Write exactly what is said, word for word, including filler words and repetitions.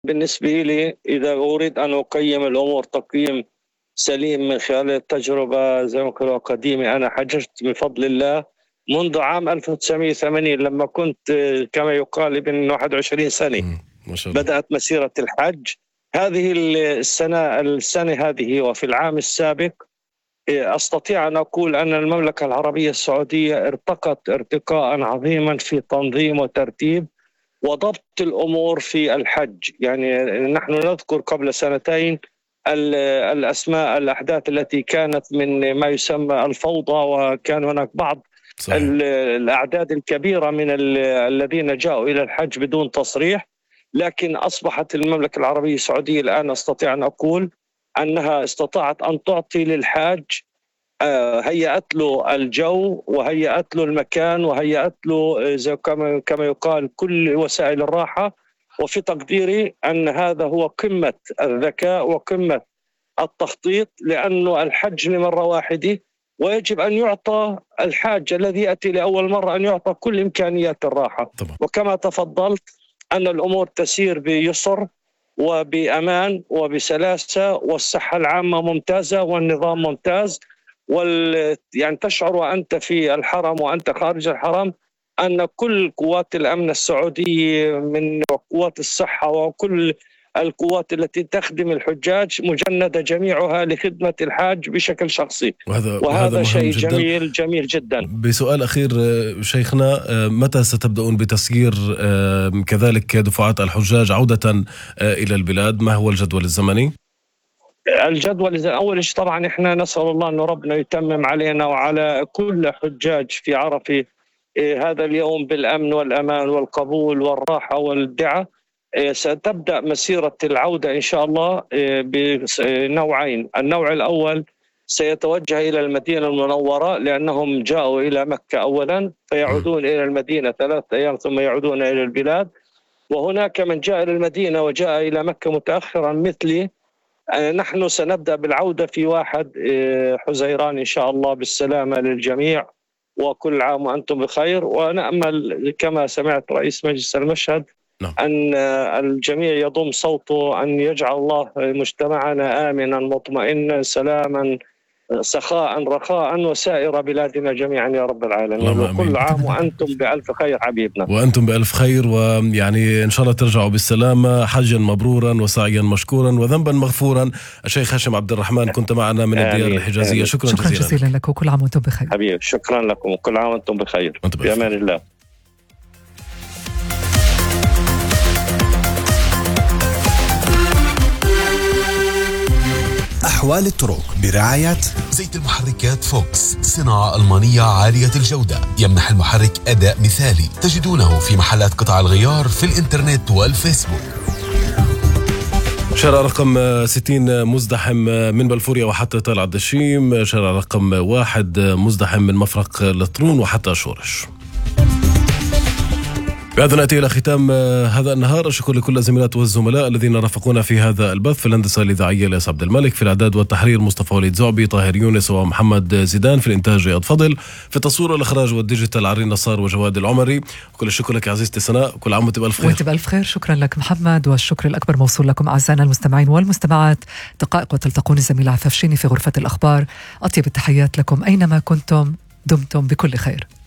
بالنسبة لي إذا أريد أن أقيم الأمور تقييم سليم من خلال التجربة زي ما كانوا قديمة، أنا حججت بفضل الله منذ عام ألف وتسعمائة وثمانين لما كنت كما يقال ابن واحد وعشرين سنة. ما شاء الله. بدأت مسيرة الحج هذه السنة السنة هذه وفي العام السابق. أستطيع أن أقول أن المملكة العربية السعودية ارتقت ارتقاء عظيما في تنظيم وترتيب وضبط الأمور في الحج. يعني نحن نذكر قبل سنتين الأسماء الأحداث التي كانت من ما يسمى الفوضى، وكان هناك بعض صحيح. الأعداد الكبيرة من الذين جاءوا إلى الحج بدون تصريح، لكن أصبحت المملكة العربية السعودية الآن أستطيع أن أقول أنها استطاعت أن تعطي للحاج، هيأت له الجو وهيأت له المكان وهيأت له زي كما كما يقال كل وسائل الراحة. وفي تقديري أن هذا هو قمة الذكاء وقمة التخطيط، لأنه الحج لمرة واحدة ويجب أن يعطى الحاج الذي يأتي لأول مرة أن يعطى كل إمكانيات الراحة طبعا. وكما تفضلت أن الأمور تسير بيسر وبأمان وبسلاسة، والصحة العامة ممتازة والنظام ممتاز، وال يعني تشعر وأنت في الحرم وأنت خارج الحرم أن كل قوات الأمن السعودية من قوات الصحة وكل القوات التي تخدم الحجاج مجندة جميعها لخدمة الحاج بشكل شخصي، وهذا, وهذا شيء جداً. جميل جميل جدا. بسؤال أخير شيخنا، متى ستبدأون بتسيير كذلك دفعات الحجاج عودة إلى البلاد؟ ما هو الجدول الزمني؟ الجدول أول شيء طبعا إحنا نسأل الله أن ربنا يتمم علينا وعلى كل حجاج في عرفة هذا اليوم بالأمن والأمان والقبول والراحة والدعاء. ستبدأ مسيرة العودة إن شاء الله بنوعين. النوع الأول سيتوجه إلى المدينة المنورة لأنهم جاءوا إلى مكة أولا، فيعودون إلى المدينة ثلاثة أيام ثم يعودون إلى البلاد. وهناك من جاء إلى المدينة وجاء إلى مكة متأخرا مثلي. نحن سنبدأ بالعودة في واحد حزيران إن شاء الله بالسلامة للجميع، وكل عام وأنتم بخير. ونأمل كما سمعت رئيس مجلس المشهد نعم. أن الجميع يضم صوته أن يجعل الله مجتمعنا آمنا مطمئنا سلاما سخاء رخاء وسائر بلادنا جميعا يا رب العالمين. وكل عام وأنتم بألف خير حبيبنا. وأنتم بألف خير، ويعني إن شاء الله ترجعوا بالسلامة، حجا مبرورا وسعيا مشكورا وذنبا مغفورا. الشيخ هاشم عبد الرحمن كنت معنا من الديار الحجازية. شكرا, شكرا جزيلا, جزيلا لك وكل عام وأنتم بخير حبيبي. شكرا لكم وكل عام وأنتم بخير. في أمان الله. أحوال الطرق برعاية زيت المحركات فوكس، صناعة ألمانية عالية الجودة، يمنح المحرك أداء مثالي. تجدونه في محلات قطع الغيار في الإنترنت والفيسبوك. شارع رقم ستين مزدحم من بلفوريا وحتى طلعت دشيم، شارع رقم واحد مزدحم من مفرق لطرون وحتى شورش. بهذا نأتي إلى ختام هذا النهار. أشكر لكل الزميلات والزملاء الذين رافقونا في هذا البث. في الهندسة الإذاعية الياس عبد الملك، في الإعداد والتحرير مصطفى وليد زعبي، طاهر يونس ومحمد زيدان، في الإنتاج رياض فضل، في التصوير والإخراج والديجيتال عرين نصار وجواد العمري. كل الشكر لك عزيزتي سناء، كل عام وأنت بألف خير. وأنت بألف خير. شكرا لك محمد، والشكر الأكبر موصول لكم أعزائنا المستمعين والمستمعات. دقائق وتلتقون الزميل عفاف شيني في غرفة الأخبار. أطيب التحيات لكم أينما كنتم، دمتم بكل خير.